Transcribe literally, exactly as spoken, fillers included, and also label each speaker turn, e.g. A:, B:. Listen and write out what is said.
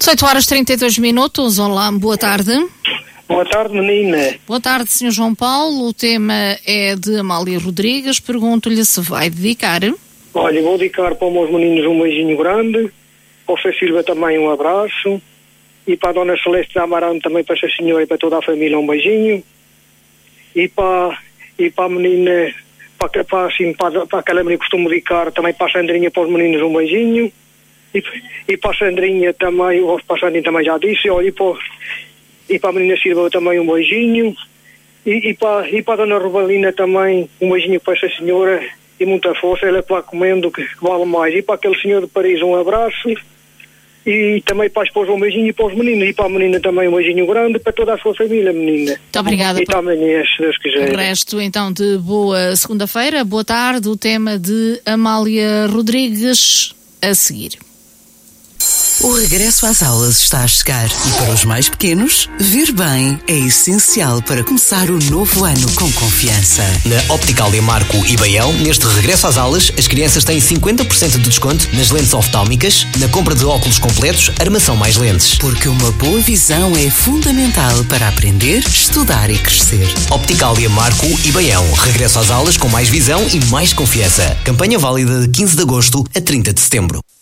A: dezoito horas e trinta e dois minutos. Olá, boa tarde.
B: Boa tarde, menina.
A: Boa tarde, senhor João Paulo. O tema é de Amália Rodrigues. Pergunto-lhe se vai dedicar.
B: Olha, vou dedicar para os meus meninos um beijinho grande, para o Sr. Silva também um abraço, e para a Dona Celeste Amarante também, para essa senhora e para toda a família um beijinho, e para, e para a menina, para, para, assim, para, para aquela menina que costumo dedicar também para a Sandrinha, para os meninos um beijinho, e, e para a Sandrinha também, para a Sandrinha também já disse, olha, e para, e para a menina Silva também um beijinho, e, e, para, e para a Dona Robalina também um beijinho para essa senhora, e muita força, ela é para comendo que vale mais. E para aquele senhor de Paris um abraço, e também para a esposa um beijinho, e para os meninos, e para a menina também um beijinho grande, para toda a sua família, menina.
A: Muito obrigada.
B: E também, se Deus quiser.
A: O resto então de boa segunda-feira, boa tarde, o tema de Amália Rodrigues a seguir.
C: O regresso às aulas está a chegar e para os mais pequenos, ver bem é essencial para começar o novo ano com confiança.
D: Na Optical Marco e Baião, neste regresso às aulas, as crianças têm cinquenta por cento de desconto nas lentes oftálmicas, na compra de óculos completos, armação mais lentes.
C: Porque uma boa visão é fundamental para aprender, estudar e crescer.
D: Optical Marco e Baião, regresso às aulas com mais visão e mais confiança. Campanha válida de quinze de agosto a trinta de setembro.